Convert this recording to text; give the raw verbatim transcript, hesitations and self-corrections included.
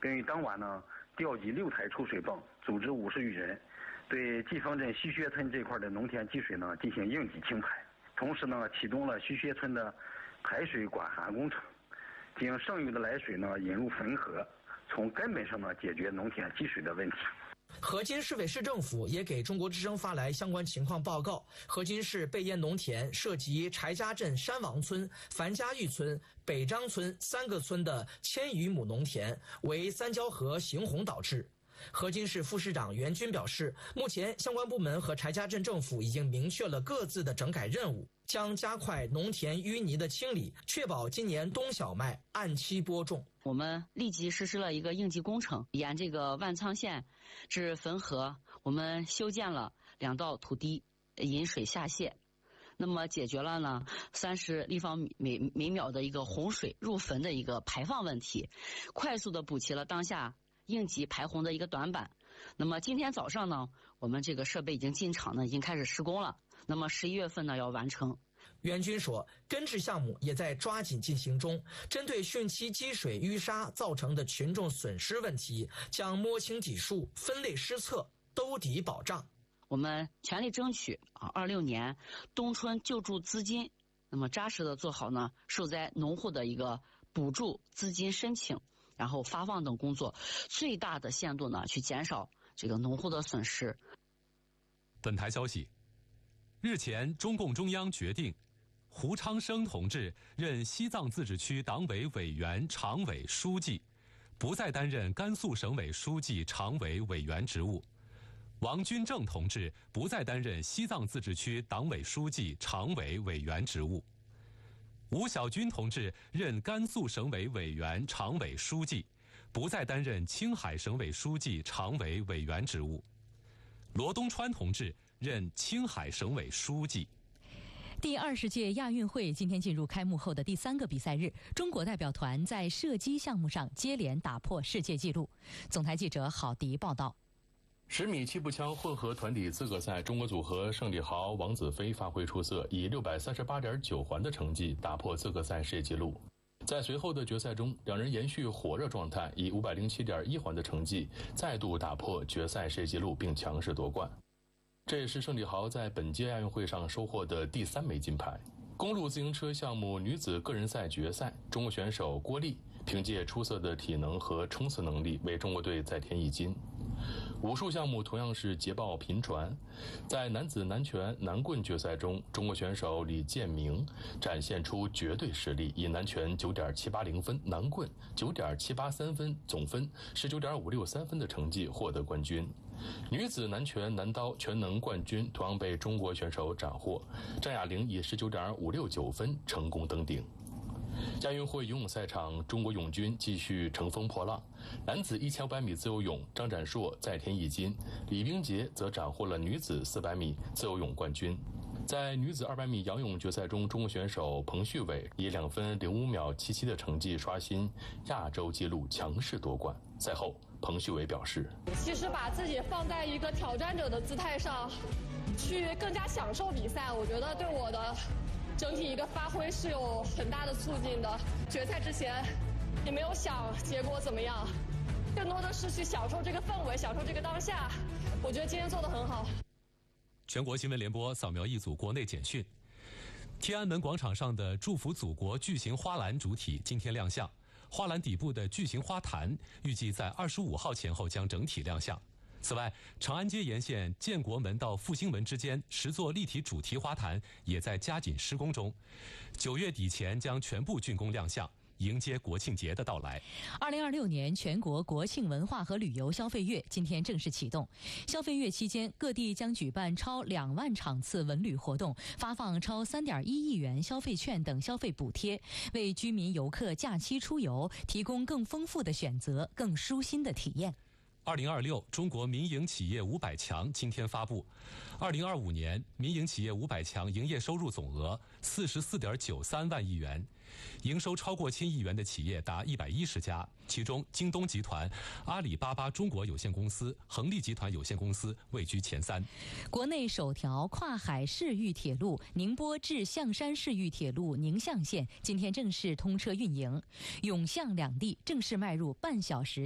并于当晚呢调集六台抽水泵，组织五十余人，对季风镇西薛村这块的农田积水呢进行应急清排。同时呢，启动了西薛村的排水管涵工程，将剩余的来水呢引入汾河，从根本上呢解决农田积水的问题。 河津市委市政府也给中国之声发来相关情况报告。河津市被淹农田涉及柴家镇山王村、樊家峪村、北张村三个村的千余亩农田，为三交河行洪导致。河津市副市长袁军表示，目前相关部门和柴家镇政府已经明确了各自的整改任务，将加快农田淤泥的清理，确保今年冬小麦按期播种。 我们立即实施了一个应急工程，沿这个万仓县至汾河，我们修建了两道土堤，引水下泄。那么解决了呢三十立方米每每秒的一个洪水入汾的一个排放问题，快速的补齐了当下应急排洪的一个短板。那么今天早上呢，我们这个设备已经进场呢，已经开始施工了。那么十一月份呢要完成。 袁军说，根治项目也在抓紧进行中，针对汛期积水淤沙造成的群众损失问题，将摸清底数，分类施策，兜底保障。 我们全力争取啊，二六年冬春救助资金，那么扎实的做好呢受灾农户的一个补助资金申请，然后发放等工作，最大的限度呢去减少这个农户的损失。 本台消息，日前中共中央决定，胡昌生同志任西藏自治区党委委员常委书记，不再担任甘肃省委书记常委委员职务。王军正同志不再担任西藏自治区党委书记常委委员职务。吴小军同志任甘肃省委委员常委书记，不再担任青海省委书记常委委员职务。罗东川同志任青海省委书记。 第二十届亚运会今天进入开幕后的第三个比赛日，中国代表团在射击项目上接连打破世界纪录。总台记者郝迪报道。 十米气步枪混合团体资格赛，中国组合盛礼豪、王子飞发挥出色，以六百三十八点九环的成绩打破资格赛世界纪录。在随后的决赛中，两人延续火热状态，以五百零七点一环的成绩再度打破决赛世界纪录，并强势夺冠。这也是盛礼豪在本届亚运会上收获的第三枚金牌。公路自行车项目女子个人赛决赛，中国选手郭丽凭借出色的体能和冲刺能力为中国队再添一金。武术项目同样是捷报频传，在男子南拳南棍决赛中，中国选手李建明展现出绝对实力，以南拳 九点七八零分，南棍 九点七八三分，总分 十九点五六三分的成绩获得冠军。女子南拳南刀全能冠军同样被中国选手斩获，张雅玲以 十九点五六九分成功登顶。亚运会游泳赛场，中国泳军继续乘风破浪。男子一千五百米自由泳，张展硕再添一金，李冰洁则斩获了女子四百米自由泳冠军。在女子二百米仰泳决赛中，中国选手彭旭伟以两分零五秒七七的成绩刷新亚洲纪录，强势夺冠。赛后，彭旭伟表示：“ 其实把自己放在一个挑战者的姿态上，去更加享受比赛，我觉得对我的整体一个发挥是有很大的促进的。决赛之前也没有想结果怎么样，更多的是去享受这个氛围，享受这个当下。我觉得今天做得很好。” 全国新闻联播扫描一组国内简讯。天安门广场上的祝福祖国巨型花篮主体今天亮相，花篮底部的巨型花坛预计在二十五号前后将整体亮相。此外，长安街沿线建国门到复兴门之间十座立体主题花坛也在加紧施工中，九月底前将全部竣工亮相，迎接国庆节的到来。 二零二六年全国国庆文化和旅游消费月今天正式启动。消费月期间，各地将举办超两万场次文旅活动，发放超三点一亿元消费券等消费补贴，为居民游客假期出游提供更丰富的选择、更舒心的体验。 二零二六中国民营企业五百强今天发布，二零二五年民营企业五百强营业收入总额四十四点九三万亿元，营收超过千亿元的企业达一百一十家，其中京东集团、阿里巴巴中国有限公司、恒力集团有限公司位居前三。 国内首条跨海市域铁路宁波至象山市域铁路宁象线今天正式通车运营，永象两地正式迈入半小时